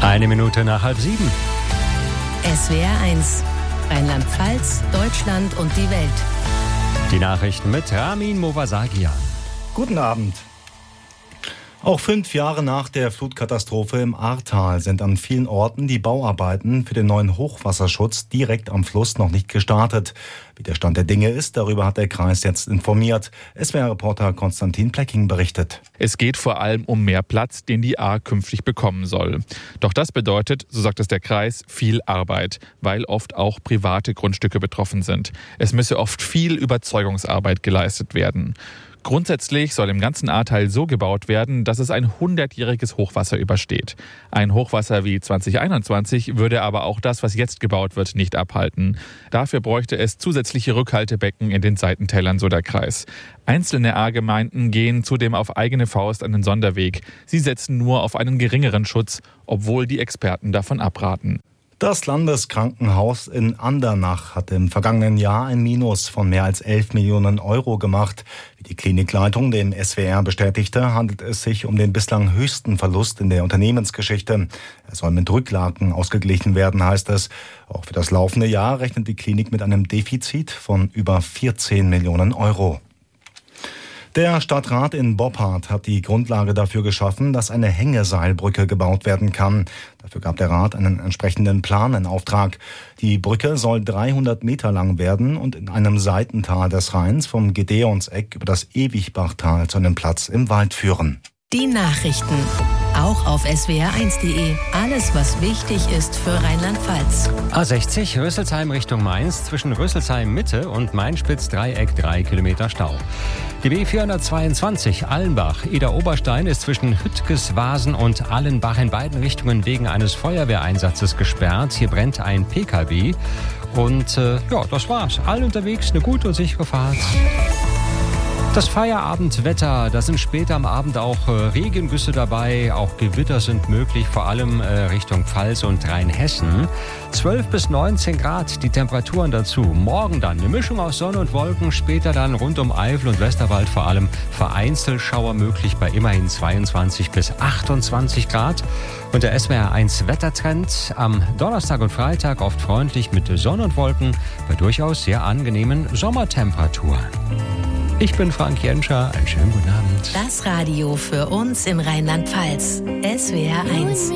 Eine Minute nach 6:30. SWR 1, Rheinland-Pfalz, Deutschland und die Welt. Die Nachrichten mit Ramin Movasagian. Guten Abend. Auch 5 Jahre nach der Flutkatastrophe im Ahrtal sind an vielen Orten die Bauarbeiten für den neuen Hochwasserschutz direkt am Fluss noch nicht gestartet. Wie der Stand der Dinge ist, darüber hat der Kreis jetzt informiert. SWR-Reporter Konstantin Plecking berichtet. Es geht vor allem um mehr Platz, den die Ahr künftig bekommen soll. Doch das bedeutet, so sagt es der Kreis, viel Arbeit, weil oft auch private Grundstücke betroffen sind. Es müsse oft viel Überzeugungsarbeit geleistet werden. Grundsätzlich soll im ganzen Ahrtal so gebaut werden, dass es ein 100-jähriges Hochwasser übersteht. Ein Hochwasser wie 2021 würde aber auch das, was jetzt gebaut wird, nicht abhalten. Dafür bräuchte es zusätzliche Rückhaltebecken in den Seitentälern, so der Kreis. Einzelne Ahrgemeinden gehen zudem auf eigene Faust einen Sonderweg. Sie setzen nur auf einen geringeren Schutz, obwohl die Experten davon abraten. Das Landeskrankenhaus in Andernach hat im vergangenen Jahr ein Minus von mehr als 11 Millionen Euro gemacht. Wie die Klinikleitung dem SWR bestätigte, handelt es sich um den bislang höchsten Verlust in der Unternehmensgeschichte. Er soll mit Rücklagen ausgeglichen werden, heißt es. Auch für das laufende Jahr rechnet die Klinik mit einem Defizit von über 14 Millionen Euro. Der Stadtrat in Boppard hat die Grundlage dafür geschaffen, dass eine Hängeseilbrücke gebaut werden kann. Dafür gab der Rat einen entsprechenden Plan in Auftrag. Die Brücke soll 300 Meter lang werden und in einem Seitental des Rheins vom Gedeonseck über das Ewigbachtal zu einem Platz im Wald führen. Die Nachrichten, auch auf swr1.de. Alles, was wichtig ist für Rheinland-Pfalz. A60 Rüsselsheim Richtung Mainz, zwischen Rüsselsheim Mitte und Mainspitz-Dreieck 3 Kilometer Stau. Die B422 Allenbach Eder-Oberstein ist zwischen Hüttges-Vasen und Allenbach in beiden Richtungen wegen eines Feuerwehreinsatzes gesperrt. Hier brennt ein PKW und das war's. Allen unterwegs eine gute und sichere Fahrt. Das Feierabendwetter, da sind später am Abend auch Regengüsse dabei, auch Gewitter sind möglich, vor allem Richtung Pfalz und Rheinhessen. 12 bis 19 Grad die Temperaturen dazu. Morgen dann eine Mischung aus Sonne und Wolken, später dann rund um Eifel und Westerwald vor allem vereinzelt Schauer möglich bei immerhin 22 bis 28 Grad. Und der SWR 1 Wettertrend am Donnerstag und Freitag oft freundlich mit Sonne und Wolken bei durchaus sehr angenehmen Sommertemperaturen. Ich bin Frank Jenscher, einen schönen guten Abend. Das Radio für uns in Rheinland-Pfalz, SWR 1.